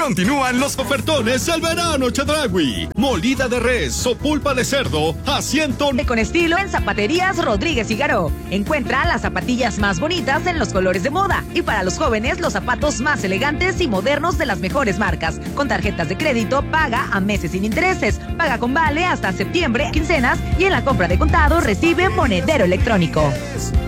Continúan los ofertones del verano Chedraui. Molida de res o pulpa de cerdo a 100. Con estilo en Zapaterías Rodríguez y Garó. Encuentra las zapatillas más bonitas en los colores de moda. Y para los jóvenes, los zapatos más elegantes y modernos de las mejores marcas. Con tarjetas de crédito, paga a meses sin intereses. Paga con vale hasta septiembre, quincenas. Y en la compra de contado, recibe monedero electrónico.